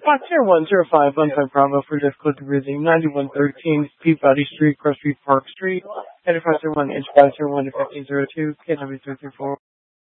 Foxtrot 105 1 Bravo for difficulty breathing, 9113 Peabody Street, Cross Street, Park Street, Enterprise 1, Enterprise 1 to 1502, KW334.